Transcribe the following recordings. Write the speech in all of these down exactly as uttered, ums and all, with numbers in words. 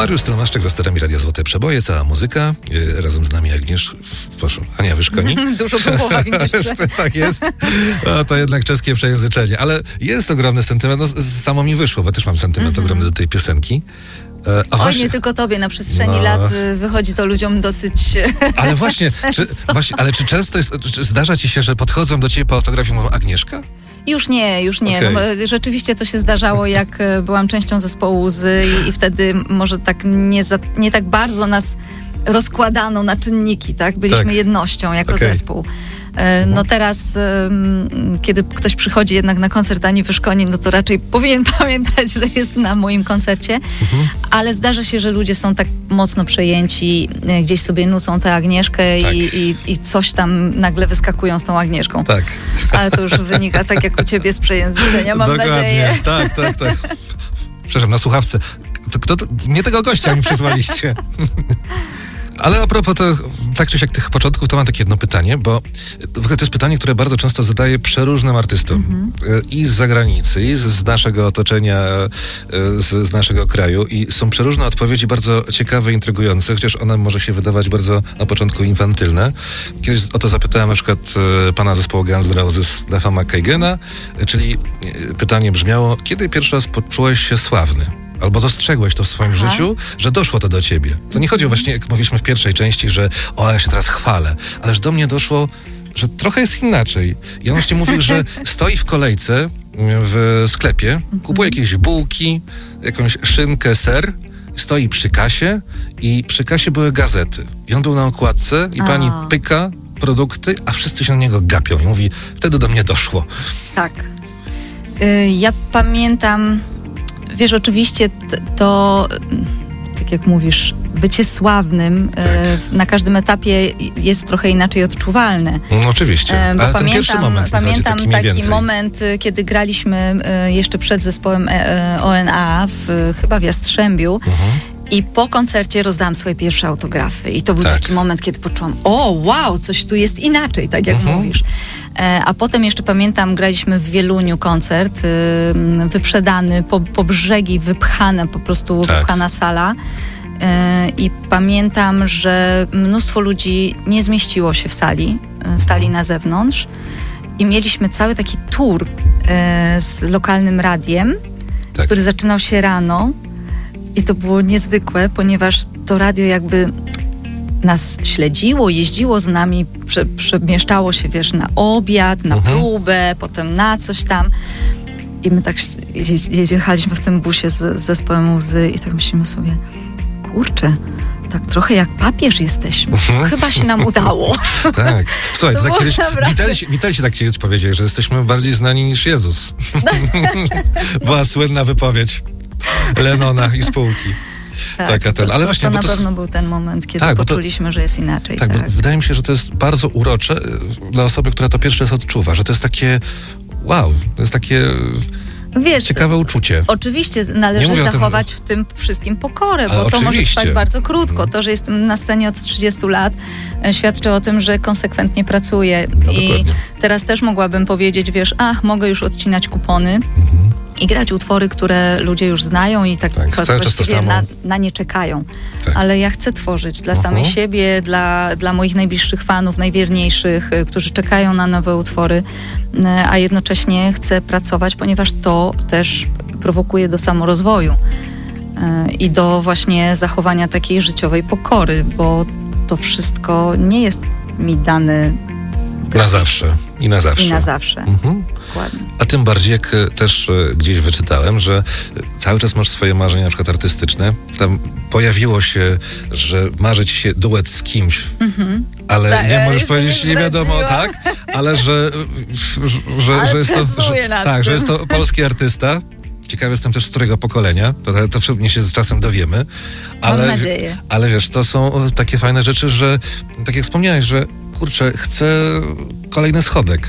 Mariusz Stromaszczak za sterami Radia Złote Przeboje, cała muzyka. Yy, razem z nami Agniesz... Proszę, Ania Wyszkoni. Dużo było w Agnieszce. Tak jest. O, to jednak czeskie przejęzyczenie. Ale jest ogromny sentyment. No, samo mi wyszło, bo też mam sentyment mm-hmm. ogromny do tej piosenki. E, a Oj, właśnie, nie tylko tobie, na przestrzeni no. lat wychodzi to ludziom dosyć... Ale właśnie, czy, właśnie, ale czy często jest, czy zdarza ci się, że podchodzą do ciebie po autografii i mówią Agnieszka? Już nie, już nie. Okay. No, bo rzeczywiście to się zdarzało, jak byłam częścią zespołu Z i, i wtedy może tak nie, za, nie tak bardzo nas rozkładano na czynniki, tak? Byliśmy tak. jednością jako okay. zespół. No teraz, kiedy ktoś przychodzi jednak na koncert Ani Wyszkoni, no to raczej powinien pamiętać, że jest na moim koncercie, mhm. ale zdarza się, że ludzie są tak mocno przejęci, gdzieś sobie nucą tę Agnieszkę tak. i, i, i coś tam nagle wyskakują z tą Agnieszką. Tak. Ale to już wynika tak jak u ciebie z przejęzyczenia, mam Dokładnie. nadzieję. Tak, tak, tak. Przepraszam, na słuchawce. To, kto to, nie tego gościa mi przysłaliście. Ale a propos to, tak czy siak tych początków, to mam takie jedno pytanie, bo to jest pytanie, które bardzo często zadaję przeróżnym artystom. Mm-hmm. I z zagranicy, i z, z naszego otoczenia, z, z naszego kraju. I są przeróżne odpowiedzi, bardzo ciekawe, intrygujące, chociaż one może się wydawać bardzo na początku infantylne. Kiedyś o to zapytałem na przykład pana zespołu Guns N' Roses, Duffa McKagena, czyli pytanie brzmiało, kiedy pierwszy raz poczułeś się sławny? Albo dostrzegłeś to w swoim Aha. życiu, że doszło to do ciebie. To nie chodzi o właśnie, jak mówiliśmy w pierwszej części, że o, ja się teraz chwalę, ale że do mnie doszło, że trochę jest inaczej. I on właśnie mówił, że stoi w kolejce w sklepie, kupuje jakieś bułki, jakąś szynkę, ser, stoi przy kasie i przy kasie były gazety. I on był na okładce i pani a. pyka produkty, a wszyscy się na niego gapią. I mówi, wtedy do mnie doszło. Tak. Y, ja pamiętam... Wiesz, oczywiście to, to, tak jak mówisz, bycie sławnym tak. e, na każdym etapie jest trochę inaczej odczuwalne. No, oczywiście, e, bo ale pamiętam, ten pierwszy moment pamiętam taki, taki moment, kiedy graliśmy e, jeszcze przed zespołem e, O N A, w, chyba w Jastrzębiu. Uh-huh. I po koncercie rozdałam swoje pierwsze autografy. I to był tak. taki moment, kiedy poczułam, o wow, coś tu jest inaczej, tak jak uh-huh. mówisz. E, a potem jeszcze pamiętam, graliśmy w Wieluniu koncert, y, wyprzedany, po, po brzegi wypchane, po prostu tak. wypchana sala. E, I pamiętam, że mnóstwo ludzi nie zmieściło się w sali, y, stali na zewnątrz. I mieliśmy cały taki tour y, z lokalnym radiem, tak. który zaczynał się rano. I to było niezwykłe, ponieważ to radio jakby nas śledziło, jeździło z nami, prze, przemieszczało się, wiesz, na obiad, na mhm. próbę, potem na coś tam. I my tak je, jechaliśmy w tym busie z, z zespołem Łzy i tak myślimy sobie, kurczę, tak trochę jak papież jesteśmy. Mhm. Chyba się nam udało. Tak. Słuchaj, to, to tak kiedyś Beatlesi, Beatlesi tak kiedyś powiedzieli, że jesteśmy bardziej znani niż Jezus. Była słynna wypowiedź Lennona i spółki. Tak, Taka ten. To, ale to, właśnie, to na bo to pewno był ten moment, kiedy tak, poczuliśmy, to, że jest inaczej. Tak, tak. Bo wydaje mi się, że to jest bardzo urocze dla osoby, która to pierwszy raz odczuwa, że to jest takie wow, to jest takie Wiesz, ciekawe uczucie. Oczywiście należy zachować tym, że... w tym wszystkim pokorę, bo ale to oczywiście. może trwać bardzo krótko. To, że jestem na scenie od trzydziestu lat, świadczy o tym, że konsekwentnie pracuję. No, I dokładnie. teraz też mogłabym powiedzieć, wiesz, ach, mogę już odcinać kupony mhm. i grać utwory, które ludzie już znają i tak, tak właściwie na, na nie czekają. Tak. Ale ja chcę tworzyć dla uh-huh. samej siebie, dla, dla moich najbliższych fanów, najwierniejszych, którzy czekają na nowe utwory, a jednocześnie chcę pracować, ponieważ to też prowokuje do samorozwoju i do właśnie zachowania takiej życiowej pokory, bo to wszystko nie jest mi dane na zawsze i na zawsze. I na zawsze. Mhm. Dokładnie. A tym bardziej, jak też gdzieś wyczytałem, że cały czas masz swoje marzenia, na przykład artystyczne. Tam pojawiło się, że marzy ci się duet z kimś, mhm. ale tak, nie możesz powiedzieć, nie wiadomo, tak, ale że, że, ale że jest to, że, tak, że jest to polski artysta. Ciekawy jestem też, z którego pokolenia. To, to pewnie się z czasem dowiemy. Ale, Mam nadzieję. Ale wiesz, to są takie fajne rzeczy, że tak jak wspomniałeś, że kurczę, chcę kolejny schodek.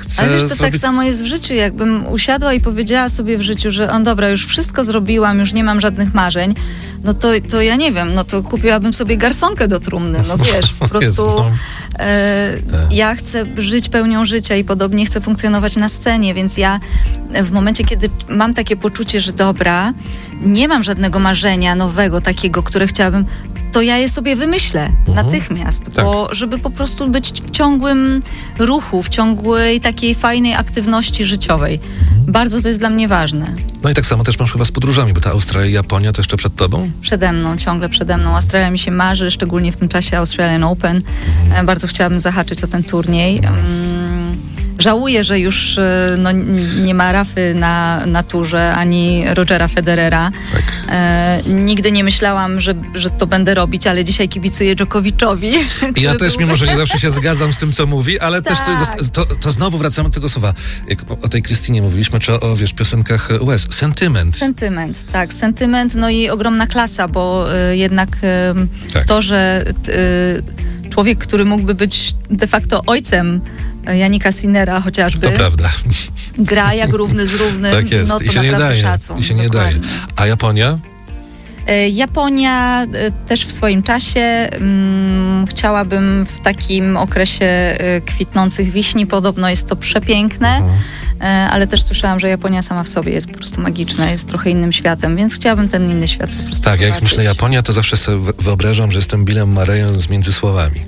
chcę Ale wiesz, to zrobić... tak samo jest w życiu. Jakbym usiadła i powiedziała sobie w życiu, że on dobra, już wszystko zrobiłam, już nie mam żadnych marzeń, no to, to ja nie wiem, no to kupiłabym sobie garsonkę do trumny, no wiesz, po prostu Jezu, no. e, tak. ja chcę żyć pełnią życia i podobnie chcę funkcjonować na scenie, więc ja w momencie, kiedy mam takie poczucie, że dobra, nie mam żadnego marzenia nowego takiego, które chciałabym, to ja je sobie wymyślę mhm. natychmiast, tak. bo żeby po prostu być w ciągłym ruchu, w ciągłej takiej fajnej aktywności życiowej. Mhm. Bardzo to jest dla mnie ważne. No i tak samo też masz chyba z podróżami, bo ta Australia i Japonia to jeszcze przed tobą? Przede mną, ciągle przede mną. Australia mi się marzy, szczególnie w tym czasie Australian Open. Mhm. Bardzo chciałabym zahaczyć o ten turniej. Żałuję, że już no, nie ma Rafy na, na turze, ani Rogera Federera. Tak. E, nigdy nie myślałam, że, że to będę robić, ale dzisiaj kibicuję Dżokowiczowi. Ja też, był... mimo że nie zawsze się zgadzam z tym, co mówi, ale tak. też to, to znowu wracamy do tego słowa. Jak o tej Krystynie mówiliśmy, czy o, wiesz, piosenkach Łez. Sentyment. Sentyment, tak. Sentyment, no i ogromna klasa, bo y, jednak y, tak. to, że y, człowiek, który mógłby być de facto ojcem Janika Sinnera chociażby. To prawda. Gra jak równy z równym. Tak jest. No to I się nie daje. szacun. I się nie daje. A Japonia? Japonia też w swoim czasie. Hmm, chciałabym w takim okresie kwitnących wiśni. Podobno jest to przepiękne. Mhm. Ale też słyszałam, że Japonia sama w sobie jest po prostu magiczna, jest trochę innym światem, więc chciałabym ten inny świat po prostu Tak, zobaczyć. jak myślę Japonia, to zawsze sobie wyobrażam, że jestem Billem Murrayem z Między Słowami.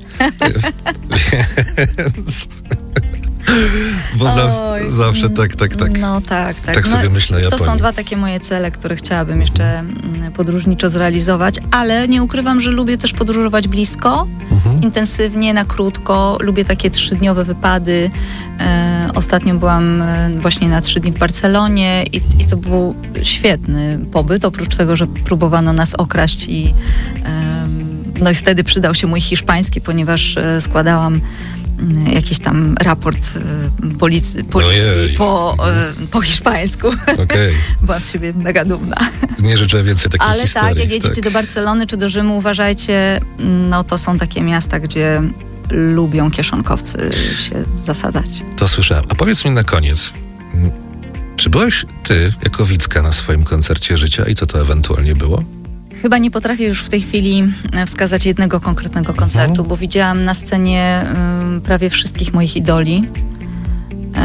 Więc... Bo za, zawsze tak, tak, tak. No tak, tak. Tak sobie no, myślę o Japonii. To są dwa takie moje cele, które chciałabym jeszcze podróżniczo zrealizować, ale nie ukrywam, że lubię też podróżować blisko, mhm. intensywnie, na krótko. Lubię takie trzydniowe wypady. E, ostatnio byłam właśnie na trzy dni w Barcelonie i, i to był świetny pobyt, oprócz tego, że próbowano nas okraść i e, no i wtedy przydał się mój hiszpański, ponieważ e, składałam jakiś tam raport y, policji, policji po, y, po hiszpańsku. Okay. Byłam z siebie mega dumna. Nie życzę więcej takich Ale historii. tak, jak jedziecie tak. do Barcelony czy do Rzymu, uważajcie, no to są takie miasta, gdzie lubią kieszonkowcy się zasadać. To słyszałem. A powiedz mi na koniec, czy byłaś ty jako Wicka na swoim koncercie życia i co to ewentualnie było? Chyba nie potrafię już w tej chwili wskazać jednego konkretnego koncertu, mhm. bo widziałam na scenie y, prawie wszystkich moich idoli. Y,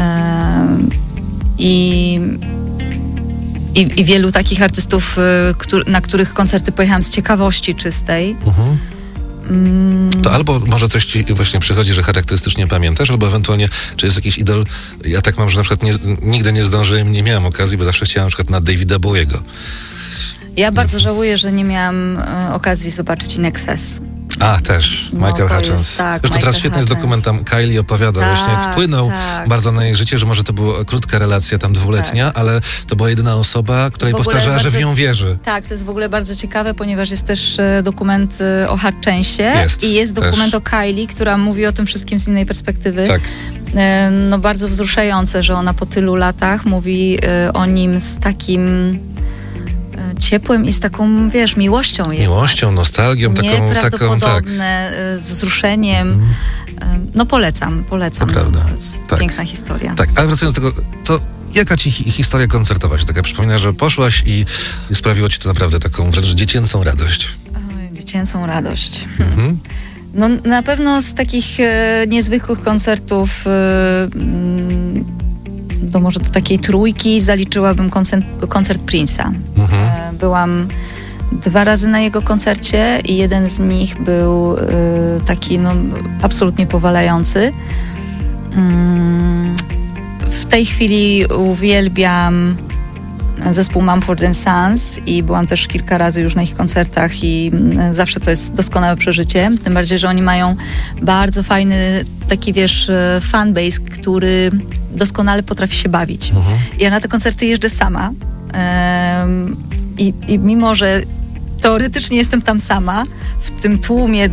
i, i, I wielu takich artystów, y, któr, na których koncerty pojechałam z ciekawości czystej. Mhm. Mm. To albo może coś ci właśnie przychodzi, że charakterystycznie pamiętasz, albo ewentualnie, czy jest jakiś idol. Ja tak mam, że na przykład nie, nigdy nie zdążyłem, nie miałam okazji, bo zawsze chciałam na przykład na Davida Bowiego. Ja bardzo żałuję, że nie miałam e, okazji zobaczyć In Excess. A, też. No, Michael Hutchins. Jest, tak, Wiesz, to teraz świetny jest dokumentem. Kylie opowiada, tak, właśnie jak wpłynął tak. bardzo na jej życie, że może to była krótka relacja, tam dwuletnia, tak. ale to była jedyna osoba, której powtarzała, bardzo, że w nią wierzy. Tak, to jest w ogóle bardzo ciekawe, ponieważ jest też dokument o Hutchinsie jest, i jest dokument też. o Kylie, która mówi o tym wszystkim z innej perspektywy. Tak. No bardzo wzruszające, że ona po tylu latach mówi o nim z takim ciepłem i z taką, wiesz, miłością. Jednak. Miłością, nostalgią, taką, taką, tak. Nieprawdopodobne, wzruszeniem. Mm. No polecam, polecam. To prawda. To jest tak. piękna historia. Tak, ale wracając do tego, to jaka ci hi- historia koncertowa się taka przypomina, że poszłaś i, i sprawiło ci to naprawdę taką wręcz dziecięcą radość? Oj, dziecięcą radość. Mhm. No na pewno z takich e, niezwykłych koncertów e, do może do takiej trójki zaliczyłabym koncert, koncert Prince'a. Mhm. Byłam dwa razy na jego koncercie i jeden z nich był y, taki no, absolutnie powalający. Y, w tej chwili uwielbiam zespół Mumford and Sons i byłam też kilka razy już na ich koncertach i y, zawsze to jest doskonałe przeżycie. Tym bardziej, że oni mają bardzo fajny taki, wiesz, fanbase, który doskonale potrafi się bawić. Mhm. Ja na te koncerty jeżdżę sama um, i, i mimo, że teoretycznie jestem tam sama, w tym tłumie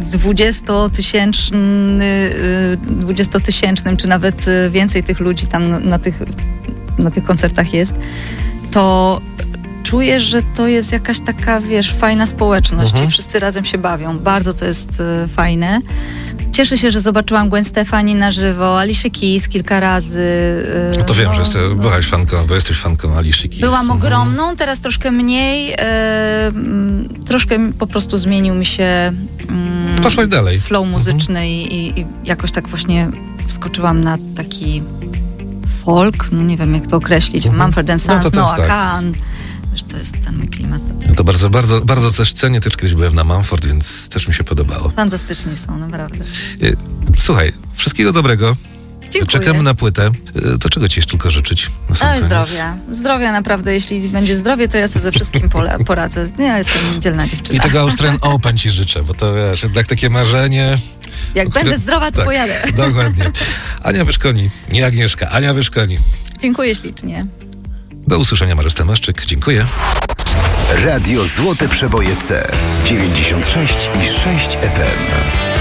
dwudziestotysięcznym, czy nawet więcej tych ludzi tam na, na, tych, na tych koncertach jest, to czuję, że to jest jakaś taka, wiesz, fajna społeczność mhm. i wszyscy razem się bawią. Bardzo to jest y, fajne. Cieszę się, że zobaczyłam Gwen Stefani na żywo, Alicia Keys kilka razy. Yy, no to wiem, no, że jesteś, no. byłaś fanką, bo jesteś fanką Alicia Keys. Byłam mhm. ogromną, teraz troszkę mniej. Yy, troszkę po prostu zmienił mi się yy, Poszłaś dalej. flow muzyczny mhm. i, i jakoś tak właśnie wskoczyłam na taki folk, no nie wiem jak to określić, mhm. Mumford and Sons, no Noah tak. Kahan. Wiesz, to jest ten mój klimat. No to bardzo, bardzo, bardzo też cenię. Też kiedyś byłem na Mumford, więc też mi się podobało. Fantastyczni są, naprawdę. Słuchaj, wszystkiego dobrego. Dziękuję. Czekamy na płytę. To czego ci jeszcze tylko życzyć? Na sam Oj, zdrowia. Zdrowia naprawdę. Jeśli będzie zdrowie, to ja sobie ze wszystkim pole, poradzę. Ja jestem dzielna dziewczyna. I tego Australian Open ci życzę, bo to wiesz, jednak takie marzenie... Jak które... będę zdrowa, to tak, pojadę. Dokładnie. Ania Wyszkoni, nie Agnieszka, Ania Wyszkoni. Dziękuję ślicznie. Do usłyszenia, Mariusz Temaszczyk. Dziękuję. Radio Złote Przeboje C dziewięćdziesiąt sześć i sześć F M.